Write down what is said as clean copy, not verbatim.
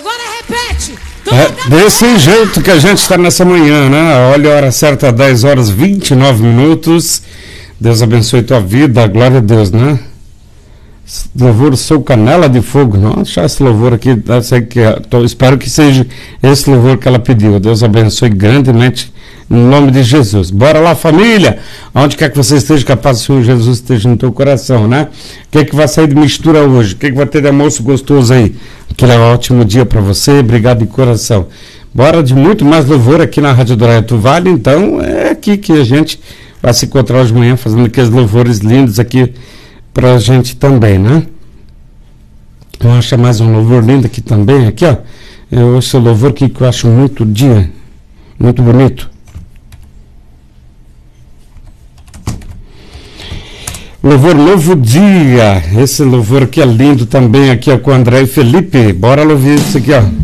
Agora repete. Desse jeito que a gente está nessa manhã, né? Olha a hora certa, 10 horas 29 minutos. Deus abençoe tua vida, glória a Deus, né? Louvor Sou Canela de Fogo. Não achar esse louvor aqui, espero que seja esse louvor que ela pediu. Deus abençoe grandemente em nome de Jesus. Bora lá, família, onde quer que você esteja, que a paz do Senhor Jesus esteja no teu coração, né? O que é que vai sair de mistura hoje? O que é que vai ter de almoço gostoso aí? Aquele ótimo dia para você, obrigado de coração. Bora de muito mais louvor aqui na Rádio do Arraial do Vale. Então é aqui que a gente vai se encontrar hoje de manhã fazendo aqueles louvores lindos aqui pra gente também, né? Vamos achar mais um louvor lindo aqui também, aqui ó, esse louvor aqui que eu acho muito bonito. Louvor Novo Dia, esse louvor aqui é lindo também, aqui ó, com o André e Felipe. Bora ouvir isso aqui ó.